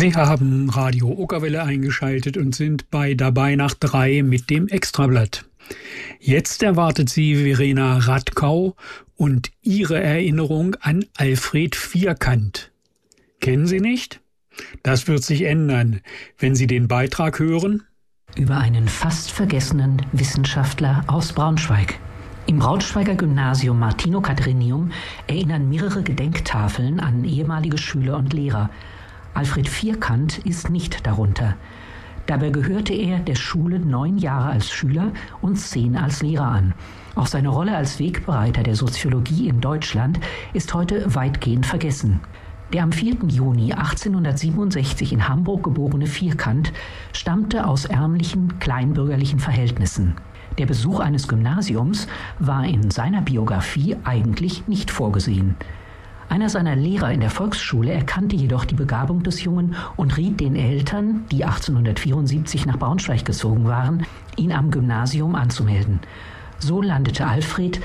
Sie haben Radio Okerwelle eingeschaltet und sind bei Dabei nach 3 mit dem Extrablatt. Jetzt erwartet Sie Verena Radkau und ihre Erinnerung an Alfred Vierkant. Kennen Sie nicht? Das wird sich ändern, wenn Sie den Beitrag hören. Über einen fast vergessenen Wissenschaftler aus Braunschweig. Im Braunschweiger Gymnasium Martino-Katharineum erinnern mehrere Gedenktafeln an ehemalige Schüler und Lehrer. Alfred Vierkant ist nicht darunter. Dabei gehörte er der Schule 9 Jahre als Schüler und 10 als Lehrer an. Auch seine Rolle als Wegbereiter der Soziologie in Deutschland ist heute weitgehend vergessen. Der am 4. Juni 1867 in Hamburg geborene Vierkant stammte aus ärmlichen, kleinbürgerlichen Verhältnissen. Der Besuch eines Gymnasiums war in seiner Biografie eigentlich nicht vorgesehen. Einer seiner Lehrer in der Volksschule erkannte jedoch die Begabung des Jungen und riet den Eltern, die 1874 nach Braunschweig gezogen waren, ihn am Gymnasium anzumelden. So landete Alfred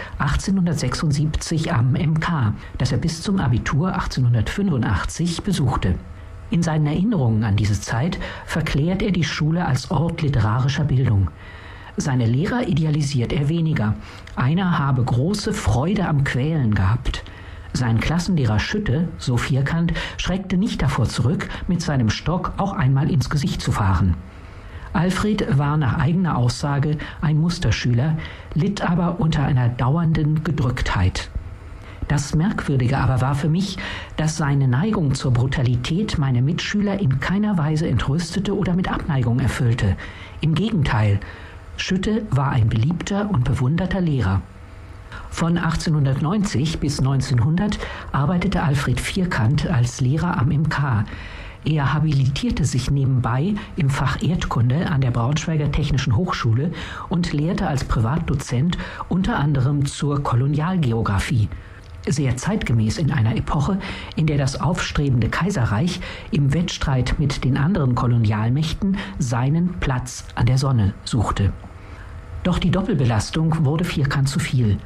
1876 am MK, das er bis zum Abitur 1885 besuchte. In seinen Erinnerungen an diese Zeit verklärt er die Schule als Ort literarischer Bildung. Seine Lehrer idealisiert er weniger. Einer habe große Freude am Quälen gehabt. Sein Klassenlehrer Schütte, so Vierkant, schreckte nicht davor zurück, mit seinem Stock auch einmal ins Gesicht zu fahren. Alfred war nach eigener Aussage ein Musterschüler, litt aber unter einer dauernden Gedrücktheit. Das Merkwürdige aber war für mich, dass seine Neigung zur Brutalität meine Mitschüler in keiner Weise entrüstete oder mit Abneigung erfüllte. Im Gegenteil, Schütte war ein beliebter und bewunderter Lehrer. Von 1890 bis 1900 arbeitete Alfred Vierkant als Lehrer am MK. Er habilitierte sich nebenbei im Fach Erdkunde an der Braunschweiger Technischen Hochschule und lehrte als Privatdozent unter anderem zur Kolonialgeographie. Sehr zeitgemäß in einer Epoche, in der das aufstrebende Kaiserreich im Wettstreit mit den anderen Kolonialmächten seinen Platz an der Sonne suchte. Doch die Doppelbelastung wurde Vierkant zu viel.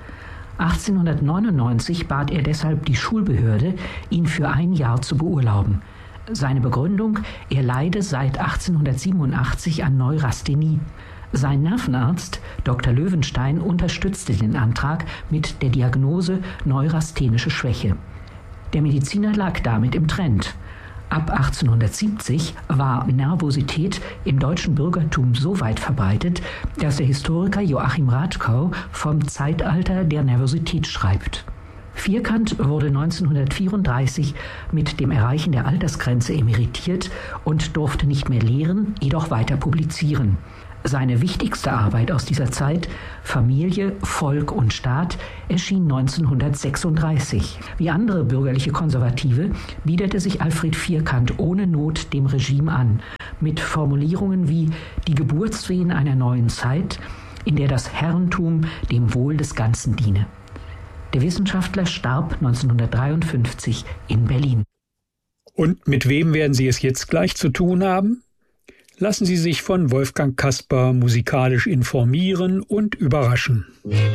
1899 bat er deshalb die Schulbehörde, ihn für 1 Jahr zu beurlauben. Seine Begründung, er leide seit 1887 an Neurasthenie. Sein Nervenarzt, Dr. Löwenstein, unterstützte den Antrag mit der Diagnose neurasthenische Schwäche. Der Mediziner lag damit im Trend. Ab 1870 war Nervosität im deutschen Bürgertum so weit verbreitet, dass der Historiker Joachim Radkau vom Zeitalter der Nervosität schreibt. Vierkant wurde 1934 mit dem Erreichen der Altersgrenze emeritiert und durfte nicht mehr lehren, jedoch weiter publizieren. Seine wichtigste Arbeit aus dieser Zeit, Familie, Volk und Staat, erschien 1936. Wie andere bürgerliche Konservative biederte sich Alfred Vierkant ohne Not dem Regime an, mit Formulierungen wie die Geburtswehen einer neuen Zeit, in der das Herrentum dem Wohl des Ganzen diene. Der Wissenschaftler starb 1953 in Berlin. Und mit wem werden Sie es jetzt gleich zu tun haben? Lassen Sie sich von Wolfgang Kasper musikalisch informieren und überraschen.